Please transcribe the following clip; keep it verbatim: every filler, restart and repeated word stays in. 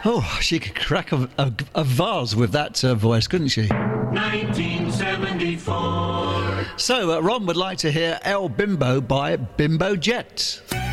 Oh, she could crack a, a, a vase with that uh, voice, couldn't she? nineteen seventy-four. So, uh, Ron would like to hear El Bimbo by Bimbo Jet.